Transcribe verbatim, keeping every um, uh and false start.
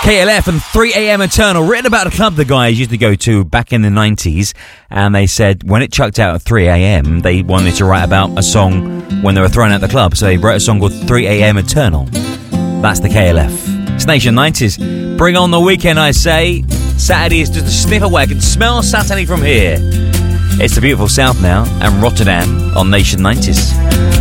K L F and three a.m. Eternal, written about a club the guys used to go to back in the nineties, and they said when it chucked out at three a.m. they wanted to write about a song when they were thrown out the club, so they wrote a song called three a.m. Eternal. That's the K L F. It's Nation nineties. Bring on the weekend, I say. Saturday is just a sniff away. I can smell Saturday from here. It's the beautiful South now, and Rotterdam on Nation nineties.